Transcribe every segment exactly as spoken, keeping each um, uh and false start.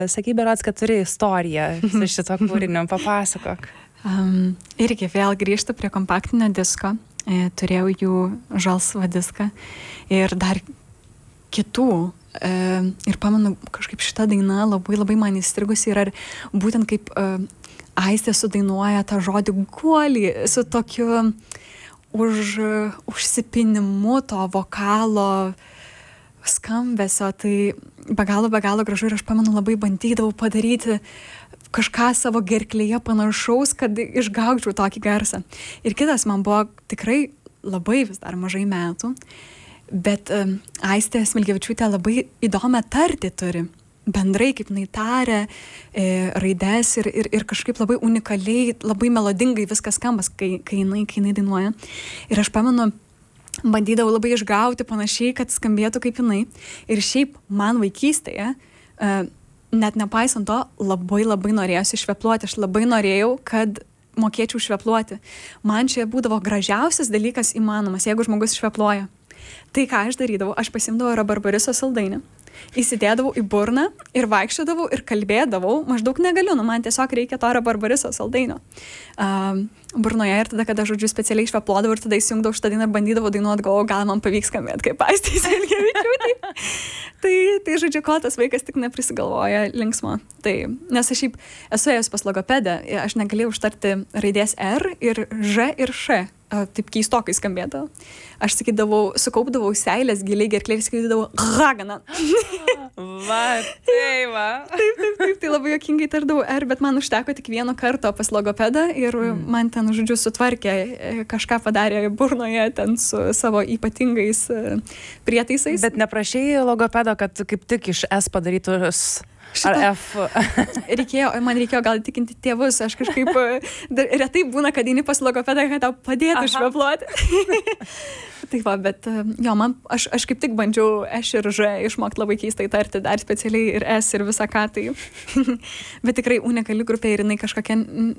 Sakai, berods, kad turi istoriją su šito kūriniu, papasakok. Um, irgi vėl grįžtu prie kompaktinio disko. E, turėjau jų žalsvą diską ir dar kitų. E, ir pamenu, kažkaip šita daina labai labai man įstrigusi yra būtent kaip e, Aistė sudainuoja tą žodį guolį su tokiu už, užsipinimu to vokalo skambesio, tai be galo, be galo gražu ir aš pamenu labai bandydavau padaryti kažką savo gerklėje panašaus, kad išgaugčiau tokį garsą. Ir kitas man buvo tikrai labai vis dar mažai metų, bet um, Aistė Smilgevičiūtė labai įdomią tartį turi. Bendrai, kaip jinai taria e, raides ir, ir, ir kažkaip labai unikaliai, labai melodingai viskas skambas, kai, kai, jinai, kai jinai dainuoja. Ir aš pamenu, bandydavau labai išgauti panašiai, kad skambėtų kaip jinai. Ir šiaip man vaikystėje, e, net nepaisant to, labai labai norėjusi švepluoti. Aš labai norėjau, kad mokėčiau švepluoti. Man čia būdavo gražiausias dalykas įmanomas, jeigu žmogus švepluoja. Tai ką aš darydavau, aš pasimdavau rabarbariso saldainį, įsidėdavau į burną ir vaikščiodavau ir kalbėdavau, maždaug negaliu, nu man tiesiog reikia to rabarbariso saldainio uh, burnoje ir tada, kada žodžiu specialiai švepluodavau ir tada įsijungdavau šitą dainą ir bandydavau dainuoti, galvoju, gal man pavyks skambėti kaip Aistė Smilgevičiūtė. tai, tai žodžiu, ko tas vaikas tik neprisigalvoja linksmo. Tai, nes aš šiaip esu ėjus pas logopedę, aš negalėjau užtarti raidės R ir Ž ir Š. Taip keistokai skambėdavo. Aš sakydavau, sukaupdavau seilės giliai gerklėje ir sakydavau ragana. Va, tai va. Taip, taip, taip, tai labai juokingai tardavau R, bet man užteko tik vieno karto pas logopedą ir mm. man ten, žodžiu, sutvarkė, kažką padarė burnoje ten su savo ypatingais prietaisais. Bet neprašėjai logopedo, kad kaip tik iš S padarytų Šitą, ar F? reikėjo, man reikėjo gal tikinti tėvus, aš kažkaip retai būna, kad eini pas logopedą, kad tau padėtų švepluoti. Taip va, bet jo, man, aš, aš kaip tik bandžiau Š ir Ž išmokti labai keistai tarti, dar specialiai ir S ir visą ką tai. Bet tikrai unikali grupė ir jinai kažkokia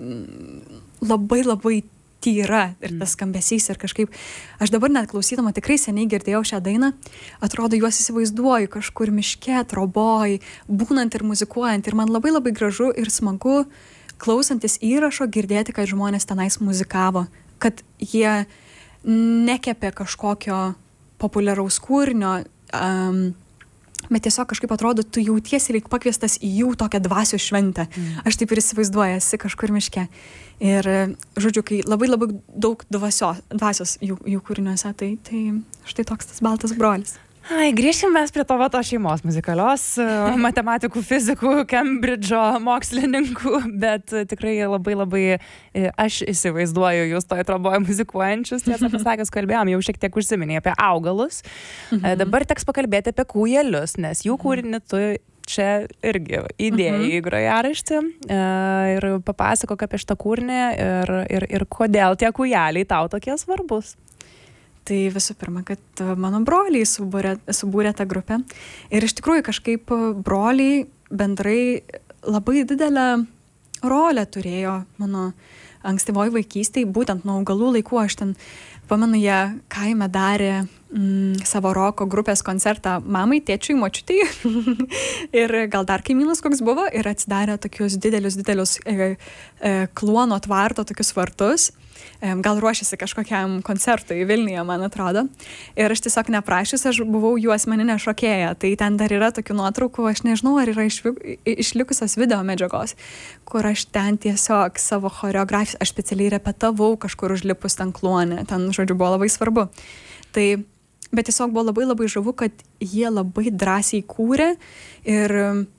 labai labai tyra ir tas skambesys ir kažkaip, aš dabar net klausydama tikrai seniai girdėjau šią dainą, atrodo juos įsivaizduoju kažkur miške, troboj, būnant ir muzikuojant ir man labai labai gražu ir smagu klausantis įrašo girdėti, kad žmonės tenais muzikavo, kad jie nekepė kažkokio populiaraus kūrinio, um, bet tiesiog kažkaip atrodo, tu jautiesi lyg pakviestas į jų tokią dvasios šventę. Mm. Aš taip ir įsivaizduoju, esi kažkur miške. Ir, žodžiu, kai labai labai daug dvasios, dvasios jų, jų kūriniuose, tai, tai štai toks tas baltas brolis. Ai, grįžkim mes prie tavo to šeimos muzikalios, matematikų, fizikų, Kembridžo mokslininkų, bet tikrai labai labai aš įsivaizduoju jūs toj troboje muzikuojančius, tiesą pasakius, kalbėjom, jau šiek tiek užsiminė apie augalus. Mhm. Dabar teks pakalbėti apie kūjelius, nes jų kūrinį tu čia irgi įdėjai mhm. į grojaraštį ir papasakok apie šitą kūrinį ir, ir, ir kodėl tie kūjeliai tau tokie svarbus. Tai visų pirma, kad mano broliai subūrė, subūrė tą grupę ir iš tikrųjų kažkaip broliai bendrai labai didelę rolę turėjo mano ankstyvoj vaikystėj, būtent nuo augalų laikų. Aš ten, pamenu, jie kaime darė mm, savo roko grupės koncertą mamai, tėčiui, močiutei ir gal dar kaimynas koks buvo ir atsidarė tokius didelius, didelius e, e, kluono tvarto tokius vartus. Gal ruošiasi kažkokiam koncertui Vilniuje, man atrodo. Ir aš tiesiog neprašys, aš buvau jų asmeninė šokėja. Tai ten dar yra tokių nuotraukų, aš nežinau, ar yra išlikusios video medžiagos, kur aš ten tiesiog savo choreografijos, aš specialiai repetavau kažkur užlipus ten kluonę. Ten, žodžiu, buvo labai svarbu. Tai, bet tiesiog buvo labai labai žavu, kad jie labai drąsiai kūrė ir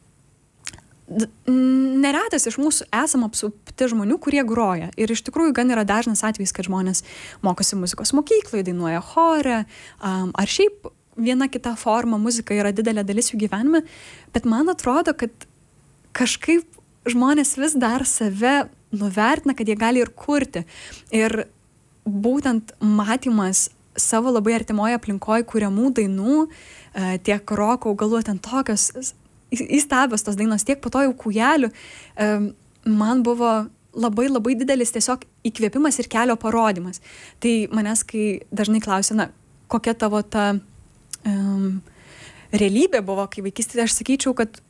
neretas iš mūsų esam apsupti žmonių, kurie groja. Ir iš tikrųjų gan yra dažnas atvejis, kad žmonės mokosi muzikos mokykloje, dainuoja chore, um, ar šiaip viena kita forma muzika yra didelė dalis jų gyvenime, bet man atrodo, kad kažkaip žmonės vis dar save nuvertina, kad jie gali ir kurti. Ir būtent matymas savo labai artimoje aplinkoje kuriamų dainų, tiek roko augalų, ten tokios įstabios tos dainos, tiek po to jau kūjelių, man buvo labai labai didelis tiesiog įkvėpimas ir kelio parodymas. Tai manęs, kai dažnai klausia, na, kokia tavo ta um, realybė buvo, kai vaikystėje, aš sakyčiau, kad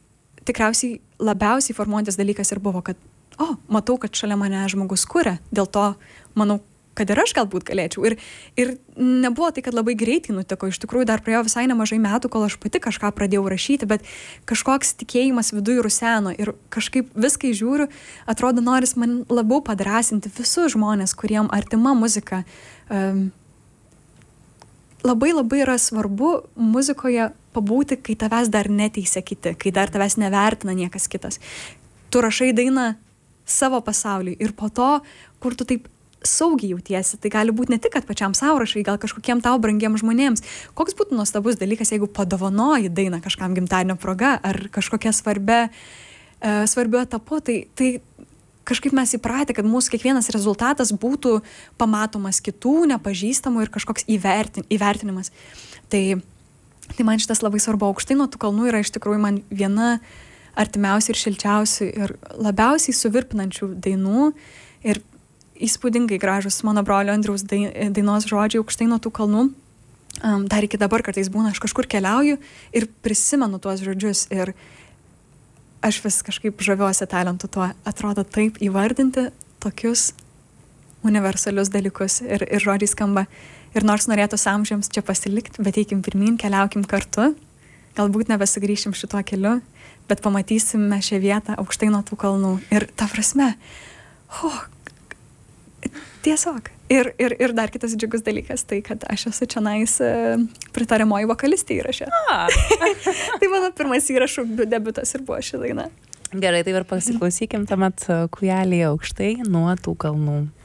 tikriausiai labiausiai formuojantis dalykas ir buvo, kad, o, matau, kad šalia mane žmogus kuria, dėl to manau, kad ir aš galbūt galėčiau. Ir, ir nebuvo tai, kad labai greitai nutiko, iš tikrųjų dar praėjo visai nemažai metų, kol aš pati kažką pradėjau rašyti, bet kažkoks tikėjimas viduje ruseno ir kažkaip viskai žiūriu, atrodo, noris man labiau padrasinti visus žmonės, kuriem artima muzika. Um, labai labai yra svarbu muzikoje pabūti, kai tavęs dar neteisia kiti, kai dar tavęs nevertina niekas kitas. Tu rašai dainą savo pasauliui ir po to, kur tu taip saugiai jautiesi, tai gali būti ne tik, kad pačiam savo rašai, gal kažkokiem tau brangiem žmonėms. Koks būtų nuostabus dalykas, jeigu padovanoji dainą kažkam gimtadienio proga ar kažkokia svarbia, e, svarbiu etapu, tai, tai kažkaip mes įpratę, kad mūsų kiekvienas rezultatas būtų pamatomas kitų, nepažįstamų ir kažkoks įvertin, įvertinimas. Tai, tai man šitas labai svarbu. Aukštai nuo tų kalnų yra iš tikrųjų man viena artimiausių ir šilčiausių ir labiausiai suvirpinančių dainų ir įspūdingai gražus mano brolio Andriaus dainos žodžiai Aukštai nuo tų kalnų. Um, dar iki dabar kartais būna, aš kažkur keliauju ir prisimenu tuos žodžius ir aš vis kažkaip žaviuosi talentu tuo. Atrodo taip įvardinti tokius universalius dalykus ir, ir žodžiai skamba. Ir nors norėtųsi amžiams čia pasilikti, bet eikim pirmin, keliaukim kartu. Galbūt nebesugrįšim šituo keliu, bet pamatysime šią vietą Aukštai nuo tų kalnų. Ir ta prasme, oh, tiesiog. Ir, ir, ir dar kitas džiugus dalykas, tai kad aš esu čionais pritariamoji vokalistė įraše. Tai mano pirmas įrašų debiutas ir buvo ši daina. Gerai, tai ir pasiklausykim tuomet Kūjelyje Aukštai nuo tų kalnų.